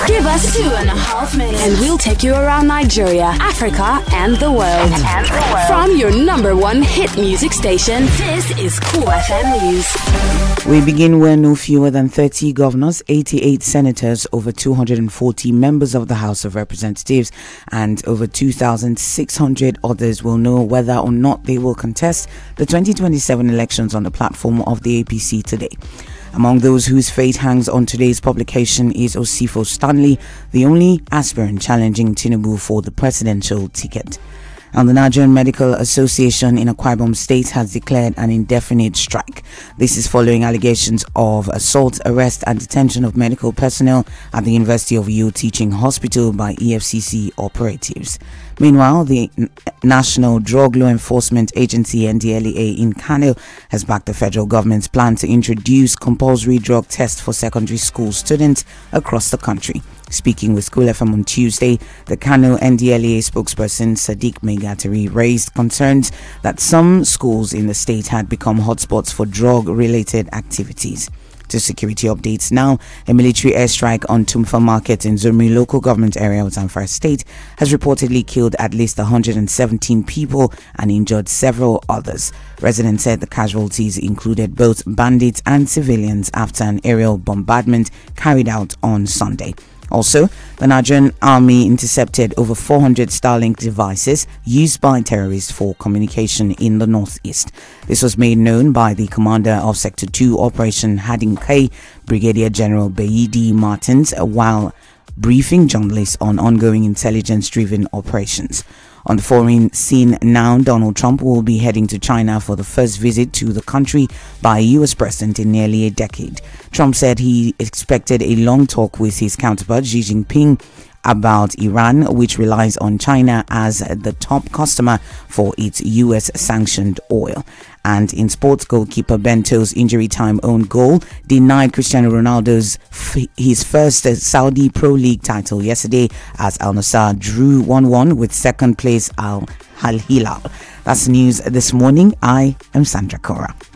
Give us 2.5 minutes and we'll take you around Nigeria, Africa, and the world. From your number one hit music station, this is Cool FM News. We begin where no fewer than 30 governors, 88 senators, over 240 members of the House of Representatives, and over 2,600 others will know whether or not they will contest the 2027 elections on the platform of the APC today. Among those whose fate hangs on today's publication is Osifo Stanley, the only aspirant challenging Tinubu for the presidential ticket. And the Nigerian Medical Association in Akwa Ibom State has declared an indefinite strike. This is following allegations of assault, arrest and detention of medical personnel at the University of Uyo Teaching Hospital by EFCC operatives. Meanwhile, the National Drug Law Enforcement Agency NDLEA in Kano has backed the federal government's plan to introduce compulsory drug tests for secondary school students across the country. Speaking with School FM on Tuesday, the Kano NDLEA spokesperson Sadiq Megatari raised concerns that some schools in the state had become hotspots for drug-related activities. To security updates now, a military airstrike on Tumfa Market in Zurmi local government area of Zamfara State has reportedly killed at least 117 people and injured several others. Residents said the casualties included both bandits and civilians after an aerial bombardment carried out on Sunday. Also, the Nigerian army intercepted over 400 Starlink devices used by terrorists for communication in the northeast. This was made known by the commander of Sector 2 Operation Hadin-Kai, Brigadier General Bayidi Martins, while briefing journalists on ongoing intelligence-driven operations. On the foreign scene now, Donald Trump will be heading to China for the first visit to the country by a U.S. president in nearly a decade. Trump said he expected a long talk with his counterpart Xi Jinping about Iran, which relies on China as the top customer for its U.S.-sanctioned oil. And in sports, goalkeeper Bento's injury time own goal denied Cristiano Ronaldo's his first Saudi Pro League title yesterday as Al Nassr drew 1-1 with second place Al Hilal. That's news this morning. I am Sandra Cora.